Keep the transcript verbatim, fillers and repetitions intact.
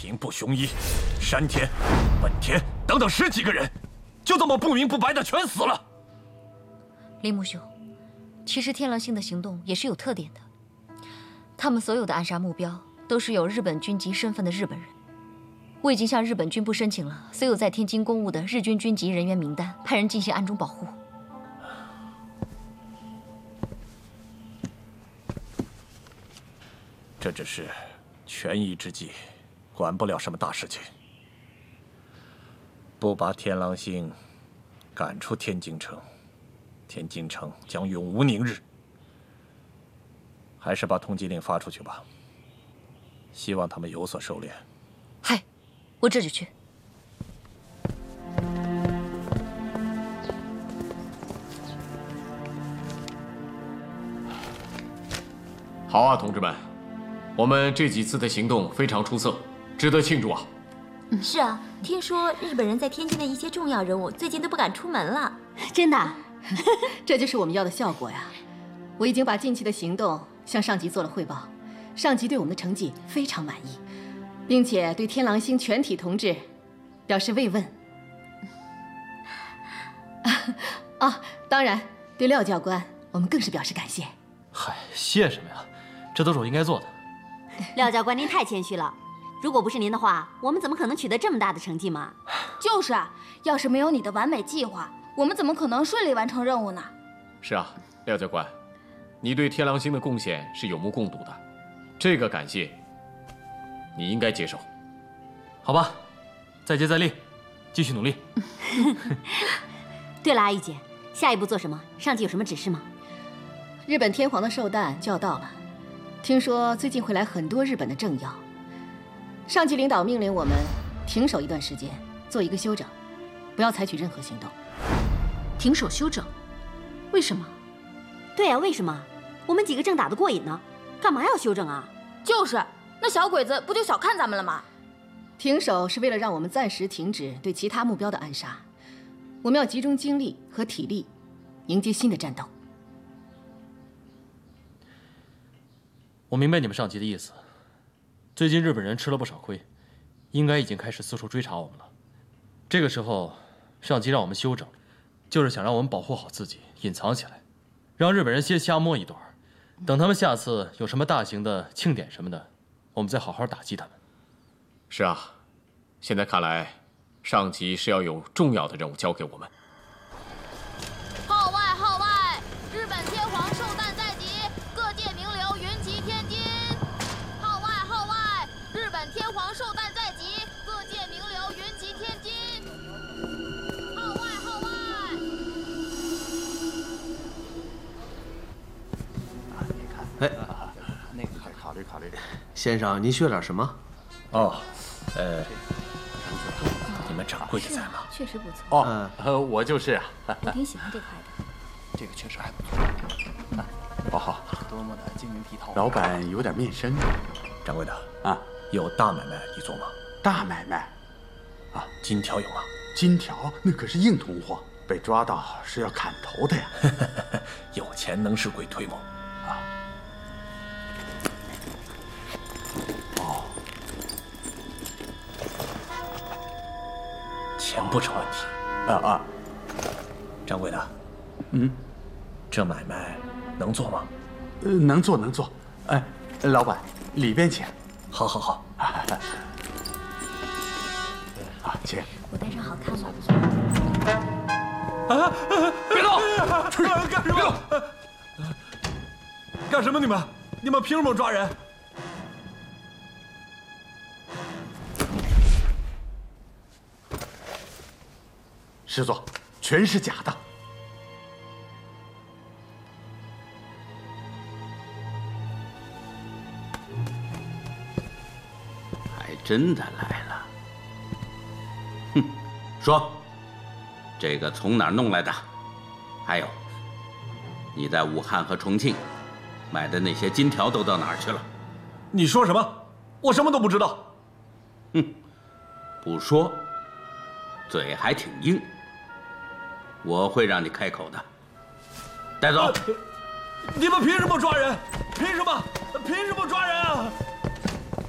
平步雄一，山田、本田等等十几个人，就这么不明不白的全死了。 铃木兄，其实天狼星的行动也是有特点的，他们所有的暗杀目标都是有日本军籍身份的日本人。我已经向日本军部申请了所有在天津公务的日军军籍人员名单，派人进行暗中保护。 这只是权宜之计，管不了什么大事情。不把天狼星赶出天津城，天津城将永无宁日。还是把通缉令发出去吧，希望他们有所收敛。 嗨，我这就去。 好啊，同志们，我们这几次的行动非常出色，值得庆祝啊！ 是啊，听说日本人在天津的一些重要人物最近都不敢出门了。 真的？这就是我们要的效果呀！我已经把近期的行动向上级做了汇报，上级对我们的成绩非常满意，并且对天狼星全体同志表示慰问。啊，当然，对廖教官，我们更是表示感谢。 嗨，谢什么呀？这都是我应该做的。 廖教官，您太谦虚了。如果不是您的话，我们怎么可能取得这么大的成绩嘛？ 就是啊，要是没有你的完美计划，我们怎么可能顺利完成任务呢？ 是啊，廖教官，你对天狼星的贡献是有目共睹的，这个感谢你应该接受。 好吧，再接再厉，继续努力。 对了，阿姨姐，下一步做什么？上级有什么指示吗？ 日本天皇的寿诞就要到了，听说最近会来很多日本的政要。上级领导命令我们停手一段时间，做一个休整，不要采取任何行动。 停手休整？为什么？ 对啊，为什么？我们几个正打得过瘾呢，干嘛要休整啊？ 就是，那小鬼子不就小看咱们了吗？ 停手是为了让我们暂时停止对其他目标的暗杀，我们要集中精力和体力，迎接新的战斗。 我明白你们上级的意思。最近日本人吃了不少亏，应该已经开始四处追查我们了。这个时候，上级让我们休整，就是想让我们保护好自己，隐藏起来，让日本人先瞎摸一段，等他们下次有什么大型的庆典什么的，我们再好好打击他们。 是啊，现在看来，上级是要有重要的任务交给我们。 号外号外！日本天皇寿诞在即，各界名流云集天津。号外号外！日本天皇寿诞在即，各界名流云集天津。号外号外！ 啊，你看，哎，那个考虑考虑。先生，您需要点什么？ 哦，呃，你们掌柜的在吗？ 确实不错。 哦，呃，我就是啊。 我挺喜欢这块的。 这个确实还不错。哦好，多么的晶莹剔透。老板有点面生。 掌柜的啊， 有大买卖你做吗？ 大买卖， 啊，金条有吗？ 金条那可是硬通货，被抓到是要砍头的呀。 有钱能使鬼推磨。 啊。哦。 钱不成问题。 啊啊。 掌柜的。 嗯。 这买卖能做吗？ 呃，能做能做。哎，老板，里边请。 好，好，好。 啊，请。 我戴上好看吗？ 啊！别动！干什么？干什么？你们？你们凭什么抓人？ 师座，全是假的。 真的来了，哼！说，这个从哪儿弄来的？还有，你在武汉和重庆买的那些金条都到哪儿去了？ 你说什么？我什么都不知道。 哼，不说，嘴还挺硬。我会让你开口的。带走。 你们凭什么抓人？凭什么？凭什么抓人啊？